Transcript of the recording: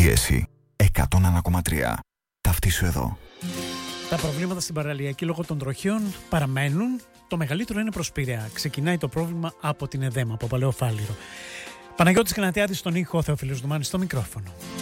Πίεση 101,3. Ταυτίσου εδώ. Τα προβλήματα στην παραλιακή λόγω των τροχαίων παραμένουν. Το μεγαλύτερο είναι προς Πειραιά. Ξεκινάει το πρόβλημα από την Εδέμα, από Παλαιό Φάληρο. Παναγιώτης Γνατιάδης στον ήχο, Θεοφίλος Δουμάνης στο μικρόφωνο.